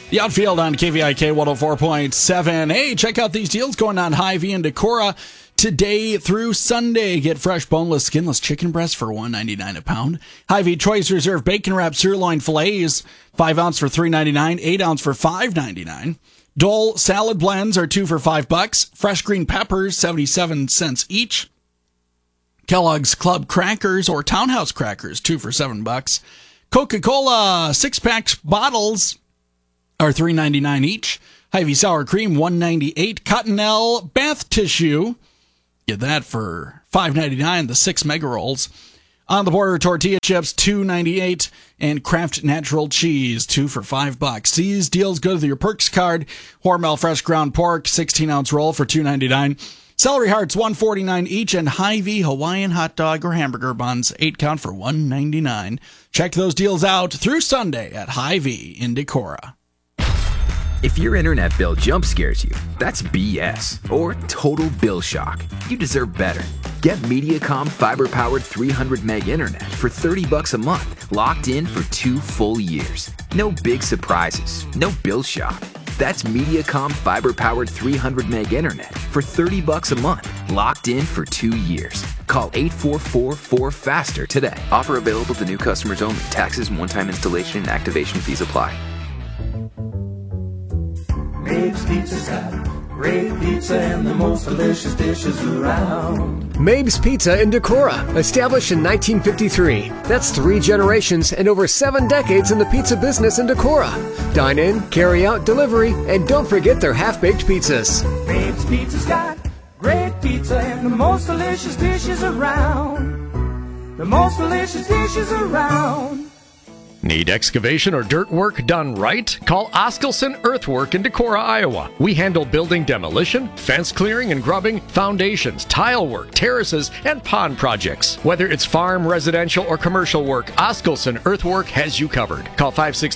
The outfield on KVIK 104.7. Hey, check out these deals going on Hy-Vee and Decorah today through Sunday. Get fresh, boneless, skinless chicken breasts for $1.99 a pound. Hy-Vee Choice Reserve Bacon Wrap Sirloin Fillets, 5 ounce for $3.99, 8 ounce for $5.99. Dole salad blends are 2 for $5. Fresh green peppers, 77 cents each. Kellogg's Club Crackers or Townhouse Crackers, 2 for $7. Coca-Cola 6-pack bottles are $3.99 each. Hy-Vee Sour Cream, $1.98. Cottonelle Bath Tissue, get that for $5.99, the 6 mega rolls. On the Border tortilla chips, $2.98. And Kraft Natural Cheese, 2 for $5. These deals go to your Perks card. Hormel Fresh Ground Pork, 16-ounce roll for $2.99. Celery Hearts, $1.49 each. And Hy-Vee Hawaiian Hot Dog or Hamburger Buns, 8 count for $1.99. Check those deals out through Sunday at Hy-Vee in Decorah. If your internet bill jump scares you, that's BS or total bill shock. You deserve better. Get Mediacom fiber-powered 300 meg internet for $30 a month, locked in for 2 full years. No big surprises, no bill shock. That's Mediacom fiber-powered 300 meg internet for $30 a month, locked in for 2 years. Call 844-4FASTER today. Offer available to new customers only. Taxes and one-time installation and activation fees apply. Mabe's Pizza's got great pizza and the most delicious dishes around. Mabe's Pizza in Decorah, established in 1953. That's 3 generations and over 7 decades in the pizza business in Decorah. Dine in, carry out, delivery, and don't forget their half-baked pizzas. Mabe's Pizza's got great pizza and the most delicious dishes around. The most delicious dishes around. Need excavation or dirt work done right? Call Oskelson Earthwork in Decorah, Iowa. We handle building demolition, fence clearing and grubbing, foundations, tile work, terraces, and pond projects. Whether it's farm, residential, or commercial work, Oskelson Earthwork has you covered. Call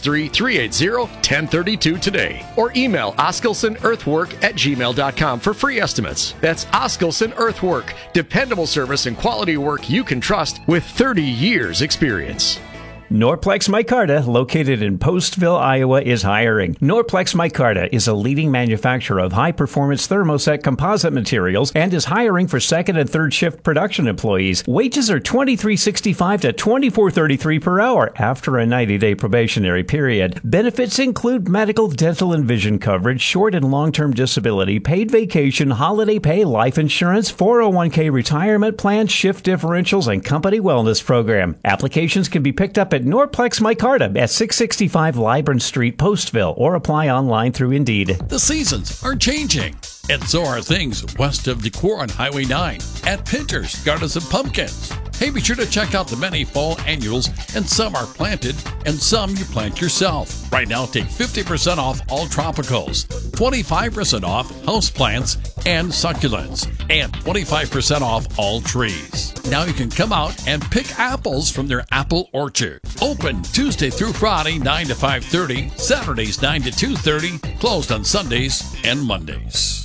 563-380-1032 today or email oskelsonearthwork@gmail.com for free estimates. That's Oskelson Earthwork, dependable service and quality work you can trust with 30 years experience. Norplex Micarta, located in Postville, Iowa, is hiring. Norplex Micarta is a leading manufacturer of high-performance thermoset composite materials and is hiring for second and third shift production employees. Wages are $23.65 to $24.33 per hour after a 90-day probationary period. Benefits include medical, dental, and vision coverage, short and long-term disability, paid vacation, holiday pay, life insurance, 401k retirement plan, shift differentials, and company wellness program. Applications can be picked up at Norplex Micarta at 665 Libron Street, Postville, or apply online through Indeed. The seasons are changing, and so are things west of Decorah on Highway 9 at Pinter's Gardens and Pumpkins. Hey, be sure to check out the many fall annuals, and some are planted, and some you plant yourself. Right now, take 50% off all tropicals, 25% off houseplants and succulents, and 25% off all trees. Now you can come out and pick apples from their apple orchard. Open Tuesday through Friday, 9 to 5:30, Saturdays 9 to 2:30, closed on Sundays and Mondays.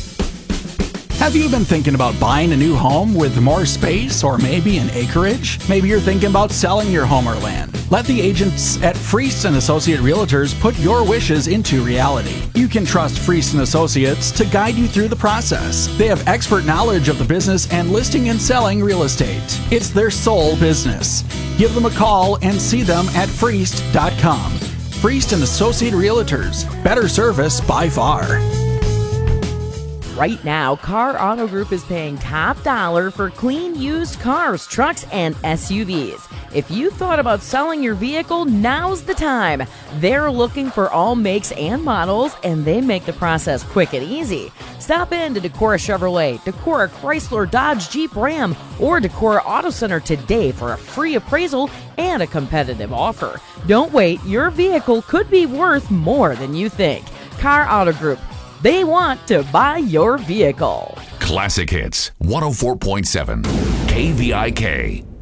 Have you been thinking about buying a new home with more space or maybe an acreage? Maybe you're thinking about selling your home or land. Let the agents at Friest & Associate Realtors put your wishes into reality. You can trust Friest & Associates to guide you through the process. They have expert knowledge of the business and listing and selling real estate. It's their sole business. Give them a call and see them at Friest.com. Friest & Associate Realtors. Better service by far. Right now, Car Auto Group is paying top dollar for clean used cars, trucks, and SUVs. If you thought about selling your vehicle, now's the time. They're looking for all makes and models, and they make the process quick and easy. Stop in to Decorah Chevrolet, Decorah Chrysler, Dodge, Jeep, Ram, or Decorah Auto Center today for a free appraisal and a competitive offer. Don't wait. Your vehicle could be worth more than you think. Car Auto Group. They want to buy your vehicle. Classic Hits 104.7 KVIK.